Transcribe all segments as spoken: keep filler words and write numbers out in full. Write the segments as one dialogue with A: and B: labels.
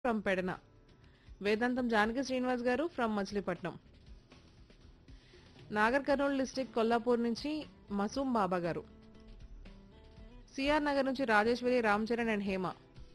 A: From Pedana. వేదాంతం జానకి శ్రీనివాస్ గారు from Machilipatnam. Nagar Kurnool district Kollapur నుంచి మసూం బాబా గారు. సిఆర్ నగర్ నుంచి రాజేశ్వరి, రామ్ చరణ్ అండ్ హేమ.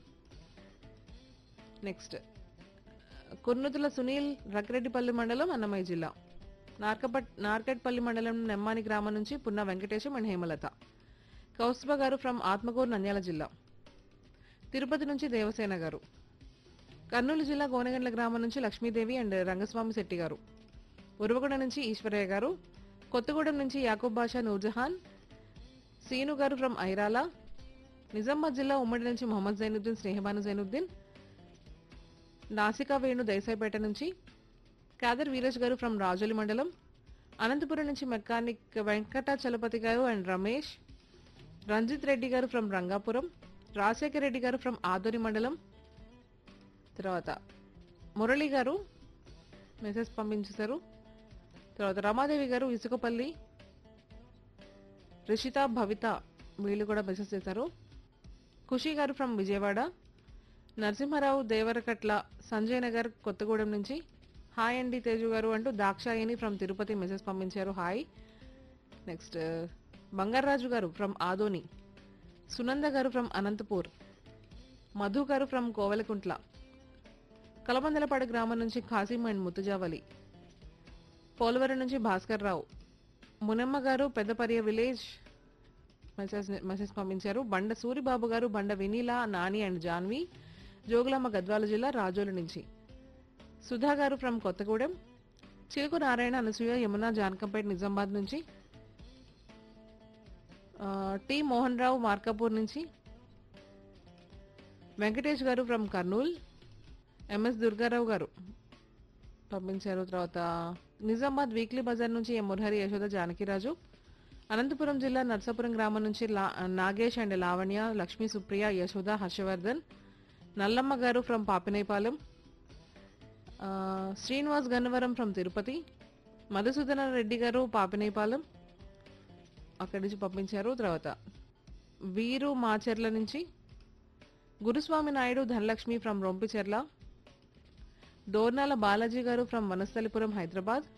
A: నెక్స్ట్ కుర్నుతుల సునీల్, రకిరెడ్డిపల్లి మండలం, అన్నమయ్య జిల్లా. నార్కపట్ నార్కట్పల్లి మండలం నెమ్మాని గ్రామం నుంచి పున్న వెంకటేశం అండ్ హేమలత. కౌస్తుభ గారు ఫ్రమ్ ఆత్మకూరు, నంద్యాల జిల్లా. తిరుపతి నుంచి దేవసేన గారు. కర్నూలు జిల్లా గోనెగండ్ల గ్రామం నుంచి లక్ష్మీదేవి అండ్ రంగస్వామి శెట్టి గారు. ఉరవగొండ నుంచి ఈశ్వరయ్య గారు. కొత్తగూడెం నుంచి యాకూబ్ బాషా, నూర్జహాన్. సీను గారు ఫ్రమ్ ఐరాల. నిజామాబాద్ జిల్లా ఉమ్మడి నుంచి మొహమ్మద్ జైనుద్దీన్, స్నేహబాను జైనుద్దీన్. నాసికా వేణు దైసాయిపేట నుంచి. కాదర్ వీరేష్ గారు ఫ్రమ్ రాజోలి మండలం. అనంతపురం నుంచి మెకానిక్ వెంకటాచలపతి గారు అండ్ రమేష్. రంజిత్ రెడ్డి గారు ఫ్రమ్ రంగాపురం. రాజశేఖర్ రెడ్డి గారు ఫ్రమ్ ఆదోని మండలం. తర్వాత మురళి గారు మెసేజ్ పంపించేశారు. తర్వాత రమాదేవి గారు ఇసుకపల్లి. రిషిత, భవిత వీళ్ళు కూడా మెసేజ్ చేశారు. ఖుషి గారు ఫ్రమ్ విజయవాడ. నరసింహారావు దేవరకట్ల, సంజయ్ నగర్, కొత్తగూడెం నుంచి. హాయ్ అండి తేజు గారు అంటూ దాక్షాయిని ఫ్రమ్ తిరుపతి మెసేజ్ పంపించారు. హాయ్. నెక్స్ట్ బంగారాజు గారు ఫ్రమ్ ఆదోని. సునంద గారు ఫ్రమ్ అనంతపూర్. మధు గారు ఫ్రమ్ కోవెలకుంట్ల. కలమందలపాడు గ్రామం నుంచి ఖాసిం అండ్ ముతుజావలి. పోలవరం నుంచి భాస్కర్ రావు. మునమ్మ గారు పెద్దపర్య విలేజ్ మెసేజ్ మెసేజ్ పంపించారు. బండ సూరిబాబు గారు, బండ వినీల, నాని అండ్ జాన్వి. జోగులాంబ గద్వాల జిల్లా, రాజోలు నుంచి. సుధా గారు ఫ్రమ్ కొత్తగూడెం. చిలుకు నారాయణ, అనసూయ, యమున, జానకంపేట, నిజామాబాద్ నుంచి. ఆ, టి మోహన్ రావు మార్కాపూర్ నుంచి. వెంకటేష్ గారు ఫ్రమ్ కర్నూల్. ఎంఎస్ దుర్గారావు గారు పంపించారు. తర్వాత నిజామాబాద్ వీక్లీ బజార్ నుంచి ఎం మురహరి, యశోద, జానకిరాజు. అనంతపురం జిల్లా నర్సాపురం గ్రామం నుంచి లా- నాగేష్ అండ్ లావణ్య, లక్ష్మీ, సుప్రియ, యశోద, హర్షవర్ధన్. నల్లమ్మ గారు ఫ్రమ్ పాపినేపాలెం. ఆ, శ్రీనివాస్ గన్నవరం ఫ్రమ్ తిరుపతి. మధుసూదన రెడ్డి గారు పాపినేపాలెం అక్కడి నుంచి పంపించారు. తర్వాత వీరు మాచెర్ల నుంచి. గురుస్వామి నాయుడు, ధనలక్ష్మి ఫ్రమ్ రొంపిచెర్ల. దోర్నాల బాలాజీ గారు ఫ్రమ్ వనస్థలిపురం, హైదరాబాద్.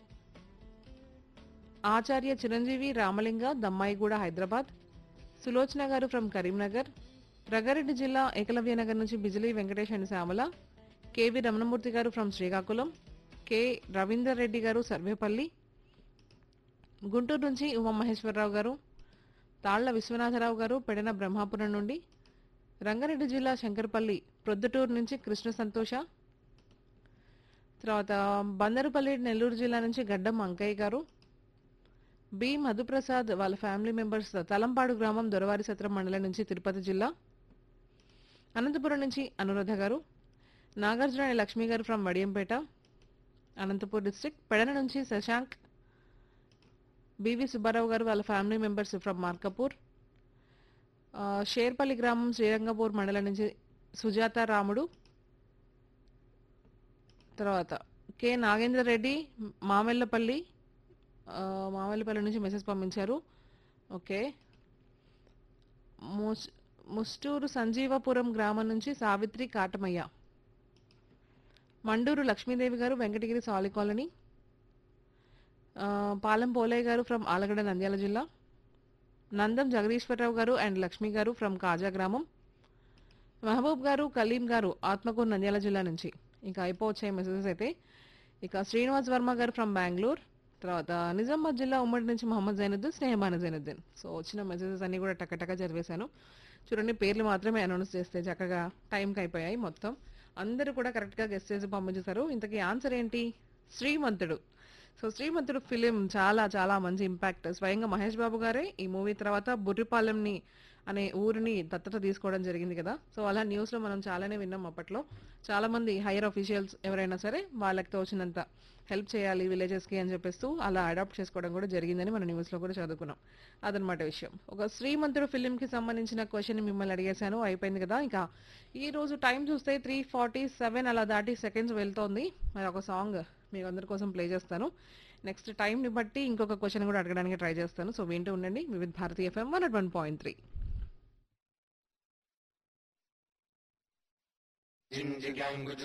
A: ఆచార్య చిరంజీవి, రామలింగ, దమ్మాయిగూడ, హైదరాబాద్. సులోచన గారు ఫ్రమ్ కరీంనగర్. రంగారెడ్డి జిల్లా ఏకలవ్య నగర్ నుంచి బిజిలీ వెంకటేష్ అండ్ శ్యామల. కేవి రమణమూర్తి గారు ఫ్రమ్ శ్రీకాకుళం. కె రవీందర్ రెడ్డి గారు సర్వేపల్లి. గుంటూరు నుంచి ఉమామహేశ్వరరావు గారు. తాళ్ల విశ్వనాథరావు గారు పెడన బ్రహ్మాపురం నుండి. రంగారెడ్డి జిల్లా శంకరపల్లి ప్రొద్దుటూరు నుంచి కృష్ణ సంతోష. తర్వాత బందరుపల్లి నెల్లూరు జిల్లా నుంచి గడ్డం అంకయ్య గారు. బి మధుప్రసాద్ వాళ్ళ ఫ్యామిలీ మెంబర్స్ తలంపాడు గ్రామం, దొరవారి సత్రం మండలం నుంచి, తిరుపతి జిల్లా. అనంతపురం నుంచి అనురాధ గారు. నాగార్జున అండ్ లక్ష్మి గారు ఫ్రమ్ వడియంపేట, అనంతపూర్ డిస్ట్రిక్ట్. పెడన నుంచి శశాంక్. బివి సుబ్బారావు గారు వాళ్ళ ఫ్యామిలీ మెంబర్స్ ఫ్రమ్ మార్కపూర్. ఆ, షేర్పల్లి గ్రామం, శ్రీరంగపూర్ మండలం నుంచి సుజాత, రాముడు. తర్వాత కె నాగేంద్ర రెడ్డి, మామెల్లపల్లి ఆ, మామెల్లపల్లి నుంచి మెసేజ్ పంపించారు. ఓకే. ముస్ ముస్టూరు సంజీవపురం గ్రామం నుంచి సావిత్రి, కాటమయ్య. మండూరు లక్ష్మీదేవి గారు, వెంకటగిరి సాలి కాలనీ. ఆ, పాలెం పోలయ్య గారు ఫ్రమ్ ఆలగడ్డ, నంద్యాల జిల్లా. నందం జగదీశ్వరరావు గారు అండ్ లక్ష్మి గారు ఫ్రమ్ కాజా గ్రామం. మహబూబ్ గారు, కలీం గారు ఆత్మకూరు, నంద్యాల జిల్లా నుంచి. ఇంకా అయిపోవచ్చాయి మెసేజెస్ అయితే. ఇక శ్రీనివాస్ వర్మ గారు ఫ్రమ్ బెంగళూరు. తర్వాత నిజామాబాద్ జిల్లా ఉమ్మడి నుంచి మొహమ్మద్ జైనుద్దీన్, స్నేహబాను జైనుద్దీన్. సో వచ్చిన మెసేజెస్ అన్ని కూడా టక్కటక్క చదివేశాను. చూడండి, పేర్లు మాత్రమే అనౌన్స్ చేస్తే చక్కగా టైంకి అయిపోయాయి మొత్తం. అందరూ కూడా కరెక్ట్గా గెస్ట్ చేసి పంపించేశారు. ఇంతకీ ఆన్సర్ ఏంటి? శ్రీమంతుడు. సో శ్రీమంతుడు ఫిలిం చాలా చాలా మంచి ఇంపాక్ట్. స్వయంగా మహేష్ బాబు గారే ఈ మూవీ తర్వాత బుర్రిపాలెంని అనే ఊరిని దత్తత తీసుకోవడం జరిగింది కదా. సో అలా న్యూస్ లో మనం చాలానే విన్నాం అప్పట్లో. చాలా మంది హైయర్ అఫీషియల్స్ ఎవరైనా సరే వాళ్ళకి తోచినంత హెల్ప్ చేయాలి విలేజెస్ కి అని చెప్పేస్తూ అలా అడాప్ట్ చేసుకోవడం కూడా జరిగిందని మన న్యూస్ లో కూడా చదువుకున్నాం. అదనమాట విషయం. ఒక శ్రీమంతుడు ఫిలిం కి సంబంధించిన క్వశ్చన్ మిమ్మల్ని అడిగేశాను, అయిపోయింది కదా. ఇంకా ఈ రోజు టైం చూస్తే త్రీ ఫార్టీ సెవెన్ అలా దాటి సెకండ్స్ వెళ్తోంది. మరి ఒక సాంగ్ మీకు అందరి కోసం ప్లే చేస్తాను. నెక్స్ట్ టైంని బట్టి ఇంకొక క్వశ్చన్ కూడా అడగడానికి ట్రై చేస్తాను. సో వింటూ ఉండండి వివిధ Bharati FM one one point three.
B: Jinjigangu